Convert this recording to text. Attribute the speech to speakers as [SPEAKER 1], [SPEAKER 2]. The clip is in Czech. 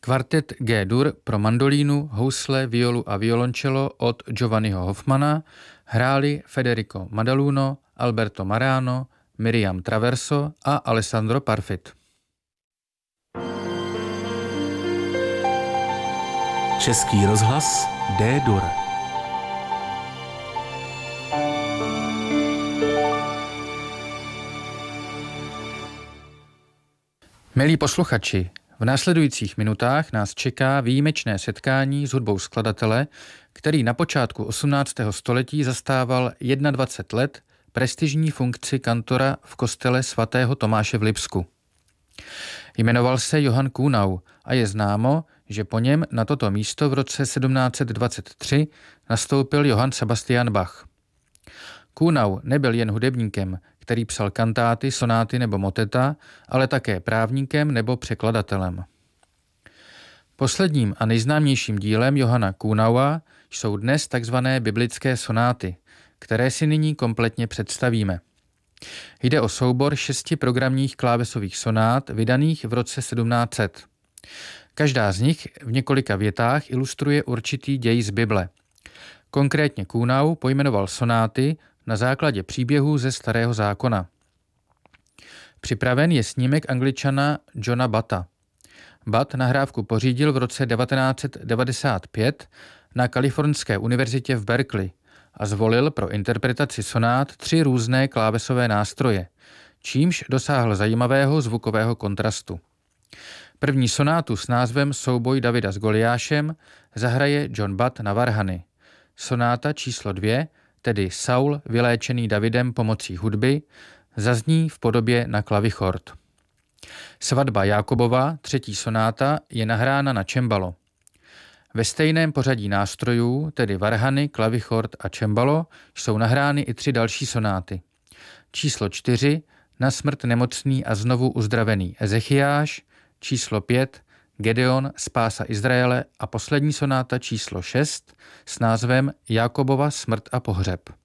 [SPEAKER 1] Kvartet G-dur pro mandolínu, housle, violu a violoncello od Giovanniho Hoffmana hráli Federico Madaluno, Alberto Marano, Miriam Traverso a Alessandro Parfit.
[SPEAKER 2] Český rozhlas D-dur.
[SPEAKER 1] Milí posluchači, v následujících minutách nás čeká výjimečné setkání s hudbou skladatele, který na počátku 18. století zastával 21 let prestižní funkci kantora v kostele svatého Tomáše v Lipsku. Jmenoval se Johann Kuhnau a je známo, že po něm na toto místo v roce 1723 nastoupil Johann Sebastian Bach. Kuhnau nebyl jen hudebníkem, který psal kantáty, sonáty nebo moteta, ale také právníkem nebo překladatelem. Posledním a nejznámějším dílem Johanna Kuhnaua jsou dnes takzvané biblické sonáty, které si nyní kompletně představíme. Jde o soubor 6 programních klávesových sonát vydaných v roce 1700. Každá z nich v několika větách ilustruje určitý děj z Bible. Konkrétně Kuhnau pojmenoval sonáty na základě příběhů ze Starého zákona. Připraven je snímek Angličana Johna Butta. Butt nahrávku pořídil v roce 1995 na Kalifornské univerzitě v Berkeley a zvolil pro interpretaci sonát 3 různé klávesové nástroje, čímž dosáhl zajímavého zvukového kontrastu. První sonátu s názvem Souboj Davida s Goliášem zahraje John Butt na varhany. Sonáta číslo 2, tedy Saul vyléčený Davidem pomocí hudby, zazní v podobě na klavichord. Svatba Jákobova, 3. sonáta, je nahrána na cembalo. Ve stejném pořadí nástrojů, tedy varhany, klavichord a cembalo, jsou nahrány i 3 další sonáty. Číslo 4, Na smrt nemocný a znovu uzdravený Ezechiáš, číslo 5, Gedeon, spása Izraele a poslední sonáta číslo 6 s názvem Jákobova smrt a pohřeb.